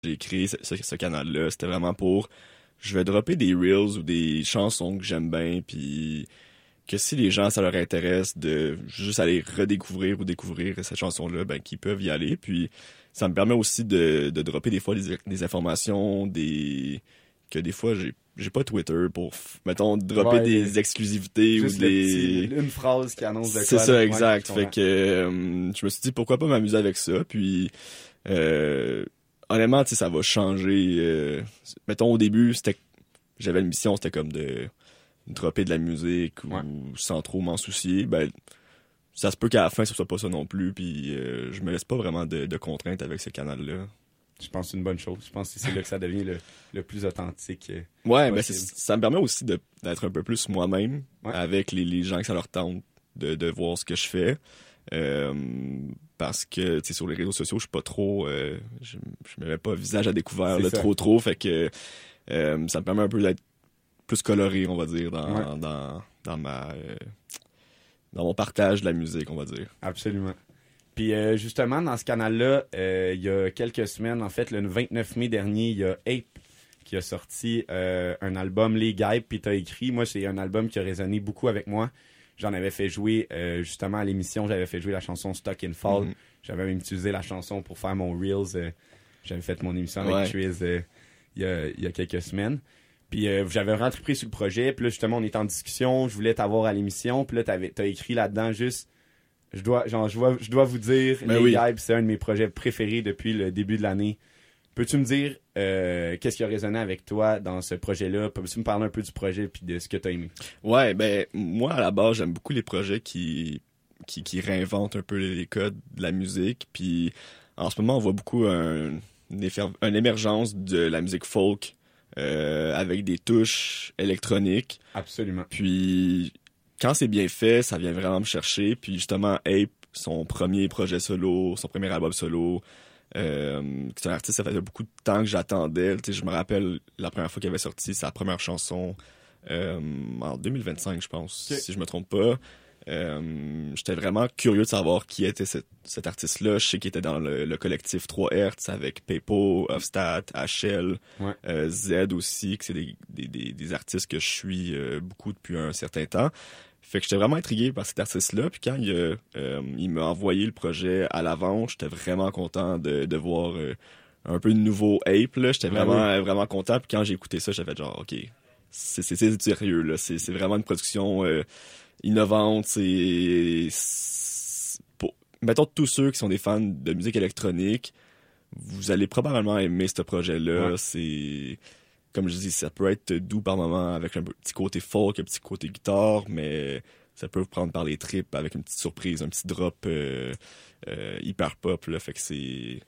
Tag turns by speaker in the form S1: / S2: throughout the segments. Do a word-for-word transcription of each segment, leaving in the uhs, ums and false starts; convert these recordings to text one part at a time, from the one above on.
S1: j'ai créé ce, ce, ce canal-là, c'était vraiment pour... Je vais dropper des reels ou des chansons que j'aime bien, puis que si les gens, ça leur intéresse de juste aller redécouvrir ou découvrir cette chanson-là, ben qu'ils peuvent y aller. Puis ça me permet aussi de, de dropper des fois des, des informations, des que des fois j'ai j'ai pas Twitter pour, mettons, dropper
S2: Ouais,
S1: des exclusivités ou des...
S2: Petit, une phrase qui annonce de quoi.
S1: C'est ça,
S2: là.
S1: exact.
S2: Ouais,
S1: fait que euh, je me suis dit, pourquoi pas m'amuser avec ça, puis... Euh, honnêtement, tu sais, ça va changer. Euh, mettons, au début, c'était... J'avais une mission, c'était comme de dropper de la musique ou
S2: ouais.
S1: sans trop m'en soucier. Ben, ça se peut qu'à la fin, ce soit pas ça non plus, puis euh, je me laisse pas vraiment de, de contraintes avec ce canal-là.
S2: Je pense que c'est une bonne chose. Je pense que c'est là que ça devient le, le plus authentique. Euh,
S1: ouais, ben ça me permet aussi de, d'être un peu plus moi-même
S2: ouais.
S1: avec les, les gens que ça leur tente de, de voir ce que je fais. Euh, parce que, tu sais, sur les réseaux sociaux, je suis pas trop... Euh, je, je me mets pas visage à découvert là, trop trop, fait que euh, ça me permet un peu d'être plus coloré, on va dire, dans,
S2: ouais.
S1: dans, dans ma... Euh, dans mon partage de la musique, on va dire.
S2: Absolument. Puis euh, justement, dans ce canal-là, euh, il y a quelques semaines, en fait, le vingt-neuf mai dernier, il y a Ape qui a sorti euh, un album, Les Guêpes, puis t'as écrit. Moi, c'est un album qui a résonné beaucoup avec moi. J'en avais fait jouer, euh, justement, à l'émission, j'avais fait jouer la chanson Stuck in Fall. Mm-hmm. J'avais même utilisé la chanson pour faire mon Reels. Euh, j'avais fait mon émission avec ouais. Triz euh, il, y a, il y a quelques semaines. Puis euh, j'avais vraiment trippé sur le projet. Puis là, justement, on était en discussion. Je voulais t'avoir à l'émission. Puis là, t'avais, t'as écrit là-dedans juste... Je dois, genre, je dois, je dois vous dire, ben Les oui. Guêpes, c'est un de mes projets préférés depuis le début de l'année. Peux-tu me dire euh, qu'est-ce qui a résonné avec toi dans ce projet-là? Peux-tu me parler un peu du projet puis de ce que tu as aimé? Ouais,
S1: ben moi, à la base, j'aime beaucoup les projets qui, qui, qui réinventent un peu les codes de la musique. Puis en ce moment, on voit beaucoup un, une, une émergence de la musique folk euh, avec des touches électroniques.
S2: Absolument.
S1: Puis... Quand c'est bien fait, ça vient vraiment me chercher. Puis justement, Ape, son premier projet solo, son premier album solo, euh, c'est un artiste, ça faisait beaucoup de temps que j'attendais. Tu sais, je me rappelle la première fois qu'il avait sorti sa première chanson euh, en deux mille vingt-cinq, je pense, okay. si je me trompe pas. Euh, j'étais vraiment curieux de savoir qui était cet, cet artiste-là. Je sais qu'il était dans le, le collectif trois Hertz avec Pepo, Offstat, H L,
S2: ouais.
S1: euh, Z aussi, que c'est des, des, des, des artistes que je suis euh, beaucoup depuis un certain temps. Fait que j'étais vraiment intrigué par cet artiste-là. Puis quand il, euh, euh, il m'a envoyé le projet à l'avance, j'étais vraiment content de, de voir euh, un peu de nouveau Ape. Là. J'étais vraiment, oui. vraiment content. Puis quand j'ai écouté ça, j'avais fait genre, OK, c'est, c'est, c'est sérieux. Là. C'est, c'est vraiment une production euh, innovante. C'est, c'est... Pour... Mettons, tous ceux qui sont des fans de musique électronique, vous allez probablement aimer ce projet-là. Ouais. C'est... Comme je dis, ça peut être doux par moment avec un petit côté folk, un petit côté guitare, mais ça peut vous prendre par les tripes avec une petite surprise, un petit drop euh, euh, hyper pop. Là, fait que c'est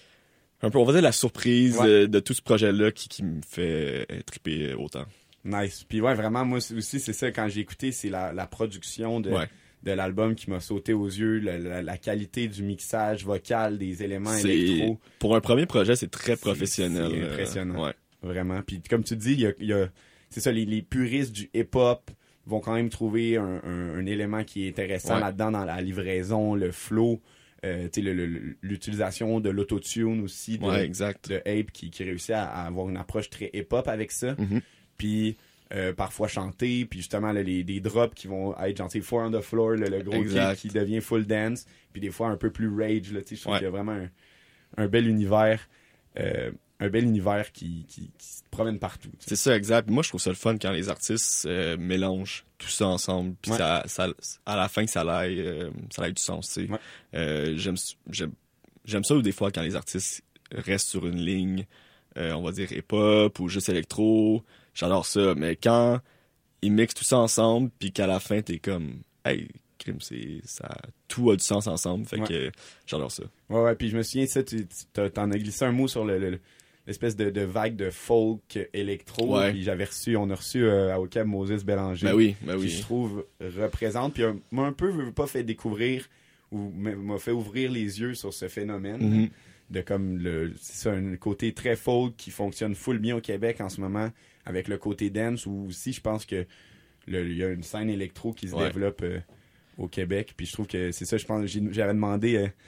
S1: un peu, on va dire, la surprise ouais. euh, de tout ce projet-là qui, qui me fait euh, tripper autant.
S2: Nice. Puis ouais, vraiment, moi aussi, c'est ça, quand j'ai écouté, c'est la, la production de... Ouais. de l'album qui m'a sauté aux yeux, la, la, la qualité du mixage vocal, des éléments
S1: c'est...
S2: électro.
S1: Pour un premier projet, c'est très professionnel.
S2: C'est, c'est impressionnant.
S1: Euh, ouais.
S2: Vraiment. Puis comme tu dis, il y a, il y a c'est ça, les, les puristes du hip-hop vont quand même trouver un, un, un élément qui est intéressant ouais. là-dedans, dans la livraison, le flow, euh, le, le, l'utilisation de l'autotune aussi, de,
S1: ouais, exact.
S2: de Ape qui, qui réussit à, à avoir une approche très hip-hop avec ça. Mm-hmm. Puis euh, parfois chanter, puis justement là, les, des drops qui vont être genre four on the floor, le, le gros kick qui devient full dance, puis des fois un peu plus rage. Là, je trouve ouais. qu'il y a vraiment un, un bel univers. Euh, un bel univers qui, qui, qui se promène partout.
S1: T'sais. C'est ça, exact. Moi, je trouve ça le fun quand les artistes euh, mélangent tout ça ensemble, puis ouais. ça, ça, à la fin, ça aille, euh, ça aille du sens. Ouais. Euh, j'aime, j'aime, j'aime ça des fois quand les artistes restent sur une ligne, euh, on va dire hip-hop ou juste électro. J'adore ça. Mais quand ils mixent tout ça ensemble, puis qu'à la fin, t'es comme, hey, crime, c'est ça, tout a du sens ensemble. Fait ouais. que j'adore ça.
S2: Ouais, ouais. Puis je me souviens, ça, tu, tu t'en as glissé un mot sur le, le l'espèce de, de vague de folk électro. Ouais. Puis j'avais reçu, on a reçu euh, à Ocab Moses Bélanger.
S1: Ben oui, ben oui.
S2: Qui je trouve représente. Puis un, m'a un peu pas fait découvrir ou m'a fait ouvrir les yeux sur ce phénomène. Mm-hmm. De comme le. C'est ça, un côté très folk qui fonctionne full bien au Québec en ce moment, avec le côté dance, où aussi je pense que il y a une scène électro qui se ouais. développe euh, au Québec. Puis je trouve que c'est ça, je pense. J'ai, j'avais demandé. Euh,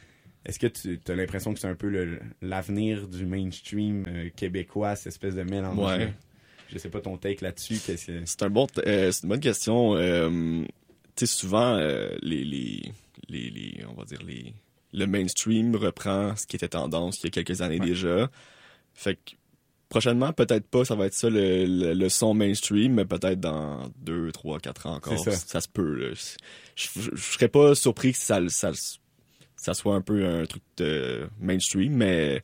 S2: est-ce que tu as l'impression que c'est un peu le, l'avenir du mainstream euh, québécois, cette espèce de mélange?
S1: Ouais.
S2: Je sais pas ton take là-dessus. Qu'est-ce que...
S1: C'est un bon, t- euh, c'est une bonne question. Euh, tu sais, souvent, euh, les, les, les, les, on va dire, les, le mainstream reprend ce qui était tendance il y a quelques années ouais. déjà. Fait que, prochainement, peut-être pas, ça va être ça le, le, le son mainstream, mais peut-être dans deux, trois, quatre ans encore. Ça. ça se peut, là. Je, je, je serais pas surpris que ça, ça, ça soit un peu un truc de mainstream, mais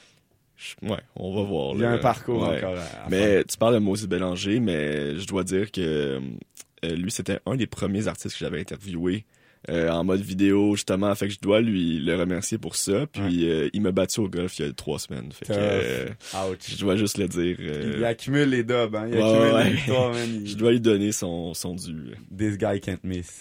S1: ouais, on va voir.
S2: Il y a
S1: là.
S2: un parcours
S1: ouais.
S2: encore à, à
S1: Mais
S2: faire.
S1: tu parles de Moses Bélanger, mais je dois dire que euh, lui, c'était un des premiers artistes que j'avais interviewé euh, en mode vidéo, justement. Fait que je dois lui le remercier pour ça. Puis ouais. euh, il m'a battu au golf il y a trois semaines. Fait que euh, je dois juste le dire. Euh...
S2: Il accumule les dubs, hein. Il
S1: ouais,
S2: accumule
S1: ouais.
S2: les victoires, man. Il...
S1: Je dois lui donner son, son dû.
S2: This guy can't miss.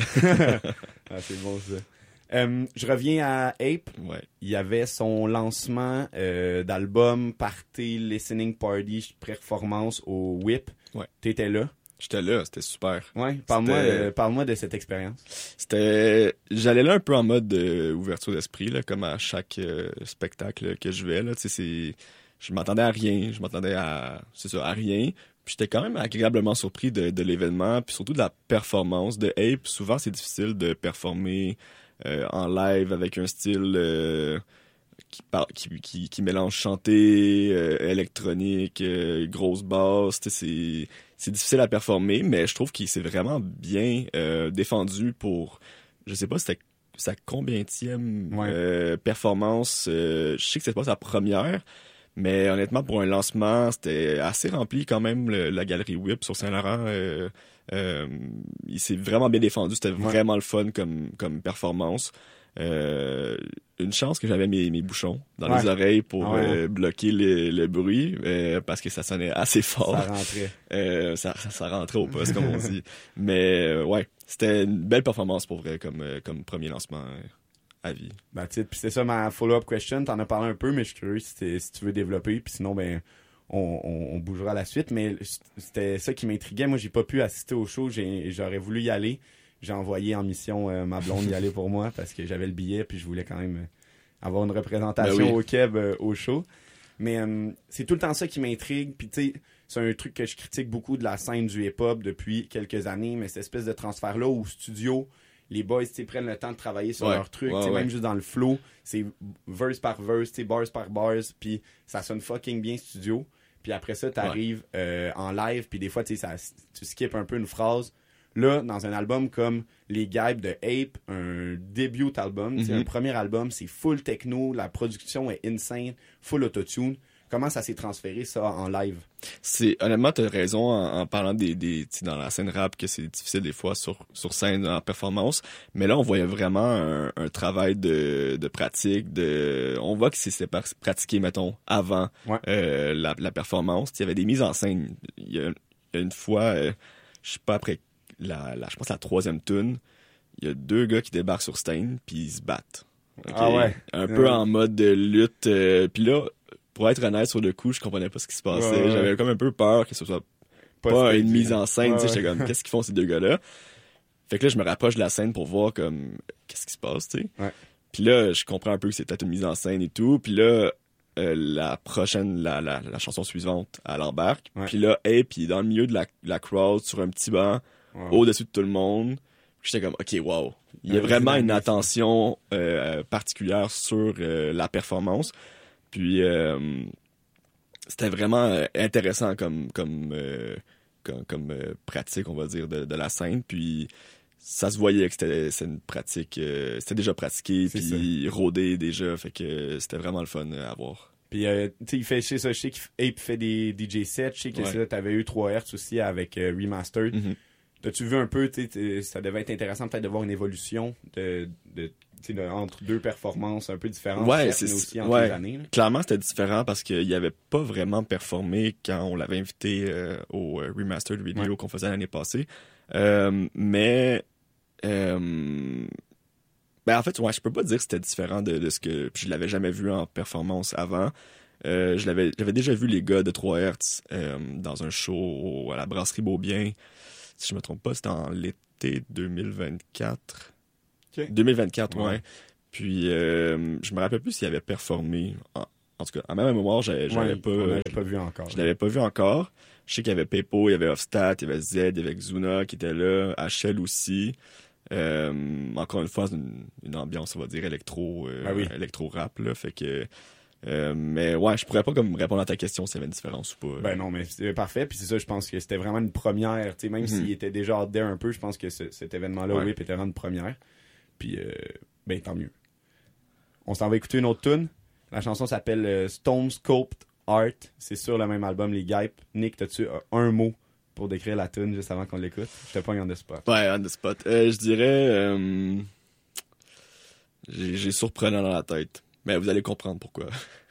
S2: Ah, c'est bon, ça. Euh, je reviens à Ape.
S1: Ouais.
S2: Il y avait son lancement euh, d'album Party Listening Party Performance au Whip.
S1: Ouais.
S2: T'étais là?
S1: J'étais là, c'était super.
S2: Ouais, parle-moi, euh, parle-moi de cette expérience.
S1: C'était, j'allais là un peu en mode euh, ouverture d'esprit, là, comme à chaque euh, spectacle que je vais là. Tu sais, c'est, je m'attendais à rien, je m'attendais à, c'est ça, à rien. Puis j'étais quand même agréablement surpris de, de l'événement, puis surtout de la performance de Ape. Souvent, c'est difficile de performer euh, en live avec un style euh, qui, par, qui, qui, qui mélange chanté, euh, électronique, euh, grosse basse. C'est, c'est difficile à performer, mais je trouve qu'il s'est vraiment bien euh, défendu pour, je sais pas, c'était sa combienième
S2: ouais.
S1: euh, performance. Euh, je sais que c'est pas sa première, mais honnêtement, pour un lancement, c'était assez rempli quand même, le, la galerie Whip sur Saint-Laurent. Euh, euh, il s'est vraiment bien défendu. C'était ouais. vraiment le fun comme, comme performance. Euh, une chance que j'avais mes, mes bouchons dans ouais. les oreilles pour ouais. euh, bloquer le, le bruit, euh, parce que ça sonnait assez fort.
S2: Ça rentrait.
S1: Euh, ça, ça, ça rentrait au poste, comme on dit. Mais euh, ouais, c'était une belle performance pour vrai, comme, euh, comme premier lancement. Euh. À vie.
S2: Ben, tu sais, puis c'est ça ma follow-up question. T'en as parlé un peu, mais je suis curieux si, si tu veux développer. Puis sinon, ben, on, on, on bougera à la suite. Mais c'était ça qui m'intriguait. Moi, j'ai pas pu assister au show. J'ai, j'aurais voulu y aller. J'ai envoyé en mission euh, ma blonde y aller pour moi parce que j'avais le billet. Puis je voulais quand même avoir une représentation ben oui. au Québec euh, au show. Mais euh, c'est tout le temps ça qui m'intrigue. Puis tu sais, c'est un truc que je critique beaucoup de la scène du hip-hop depuis quelques années. Mais cette espèce de transfert-là au studio, les boys prennent le temps de travailler sur
S1: ouais,
S2: leur truc,
S1: ouais, ouais.
S2: même juste dans le flow, c'est verse par verse, bars par bars, puis ça sonne fucking bien studio. Puis après ça, t'arrives ouais. euh, en live, puis des fois, tu skips un peu une phrase. Là, dans un album comme Les Gaibes de Ape, un début album, mm-hmm. un premier album, c'est full techno, la production est insane, full autotune. Comment ça s'est transféré, ça, en live?
S1: C'est, honnêtement, t'as raison en, en parlant des, des dans la scène rap que c'est difficile des fois sur, sur scène en performance. Mais là, on voyait vraiment un, un travail de, de pratique, de, on voit que c'est pratiqué, mettons, avant
S2: ouais.
S1: euh, la, la performance. Il y avait des mises en scène. Il y a, il y a une fois, euh, je sais pas, après la, la, je pense la troisième tune, il y a deux gars qui débarquent sur scène puis ils se battent. Okay?
S2: Ah ouais.
S1: Un peu ouais. en mode de lutte. Euh, puis là, pour être honnête, sur le coup, je comprenais pas ce qui se passait. Ouais, ouais. J'avais comme un peu peur que ce soit pas, pas une mise en scène. Ouais, tu sais, j'étais comme, qu'est-ce qu'ils font ces deux gars-là? Fait que là, je me rapproche de la scène pour voir comme, qu'est-ce qui se passe, tu sais.
S2: Ouais.
S1: Puis là, je comprends un peu que c'est peut-être une mise en scène et tout. Puis là, euh, la prochaine, la, la, la chanson suivante, elle embarque. Ouais. Puis là, hey, puis dans le milieu de la, la crowd, sur un petit banc, ouais. au-dessus de tout le monde. J'étais comme, OK, wow. Il y a ouais, vraiment une attention euh, particulière sur euh, la performance. Puis euh, c'était vraiment euh, intéressant comme comme euh, comme, comme euh, pratique, on va dire, de, de la scène. Puis ça se voyait que c'était, c'était une pratique, euh, c'était déjà pratiqué, c'est puis ça. Rodé déjà, fait que c'était vraiment le fun à voir.
S2: Puis euh, tu sais, il fait chez ça, je sais qu'Ape fait des D J sets, je sais que ouais. t'avais eu trois hertz aussi avec euh, Remastered. Mm-hmm. T'as-tu vu un peu, tu sais, ça devait être intéressant peut-être de voir une évolution de, de De, entre deux performances un peu différentes,
S1: ouais,
S2: certes, mais aussi entre
S1: ouais.
S2: les années. Là.
S1: Clairement, c'était différent parce qu'il avait pas vraiment performé quand on l'avait invité euh, au euh, Remastered Video ouais. qu'on faisait l'année passée. Euh, mais euh, ben en fait, ouais, je peux pas dire que c'était différent de, de ce que je l'avais jamais vu en performance avant. Euh, je l'avais, j'avais déjà vu les gars de trois hertz euh, dans un show à la Brasserie Beaubien. Si je me trompe pas, c'était en l'été deux mille vingt-quatre. Okay. deux mille vingt-quatre, ouais. ouais. Puis, euh, je me rappelle plus s'il avait performé. En, en tout cas, à ma mémoire, j'avais, j'avais
S2: Ouais,
S1: pas...
S2: on l'avait pas vu encore.
S1: Je l'avais pas vu encore. Je sais qu'il y avait Pepo, il y avait Offstat, il y avait Z, il y avait Xuna qui était là, H L aussi. Euh, encore une fois, une, une ambiance, on va dire, électro, euh,
S2: Ben oui.
S1: électro-rap, là. Fait que... Euh, mais ouais, je pourrais pas comme répondre à ta question s'il y avait une différence ou pas.
S2: Ben non, mais c'est parfait. Puis c'est ça, je pense que c'était vraiment une première. Tu sais, même
S1: Mhm.
S2: s'il était déjà out there un peu, je pense que ce- cet événement-là,
S1: Ouais.
S2: Whip, était vraiment une première. Puis, euh, ben tant mieux. On s'en va écouter une autre tune. La chanson s'appelle euh, Stone Sculpt Art. C'est sur le même album, les Gype. Nick, t'as-tu euh, un mot pour décrire la tune juste avant qu'on l'écoute? Je te pogne en the spot.
S1: Ouais, on the spot. Euh, je dirais... Euh, j'ai, j'ai surprenant dans la tête. Mais vous allez comprendre pourquoi.